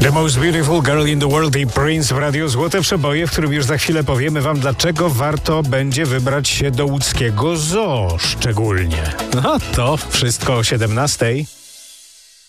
The Most Beautiful Girl in the World i Prince w Radiu Złote Przeboje, w którym już za chwilę powiemy wam, dlaczego warto będzie wybrać się do łódzkiego zoo szczególnie. No to wszystko o 17:00.